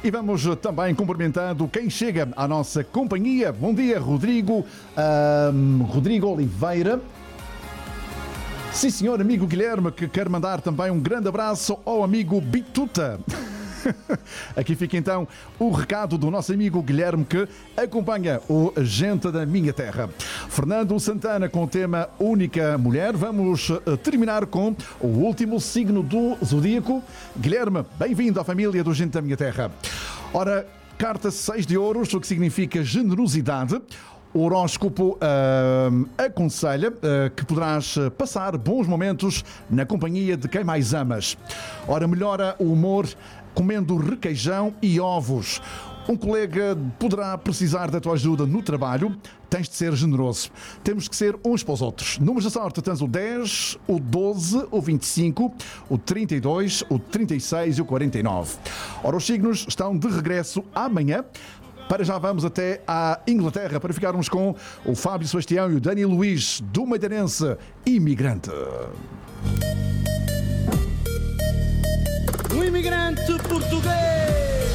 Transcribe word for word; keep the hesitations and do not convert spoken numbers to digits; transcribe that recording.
E vamos também cumprimentando quem chega à nossa companhia. Bom dia, Rodrigo, um, Rodrigo Oliveira. Sim, senhor, amigo Guilherme, que quer mandar também um grande abraço ao amigo Bituta. Aqui fica então o recado do nosso amigo Guilherme, que acompanha o Gente da Minha Terra. Fernando Santana com o tema Única Mulher. Vamos terminar com o último signo do zodíaco. Guilherme, bem-vindo à família do Gente da Minha Terra. Ora, carta seis de ouros, o que significa generosidade. O horóscopo uh, aconselha uh, que poderás passar bons momentos na companhia de quem mais amas. Ora, melhora o humor comendo requeijão e ovos. Um colega poderá precisar da tua ajuda no trabalho. Tens de ser generoso. Temos que ser uns para os outros. Números da sorte, tens o dez, o doze, o vinte e cinco, o trinta e dois, o trinta e seis e o quarenta e nove. Ora, os signos estão de regresso amanhã. Para já vamos até à Inglaterra para ficarmos com o Fábio Sebastião e o Dani Luís, do Madeirense Imigrante. Um imigrante português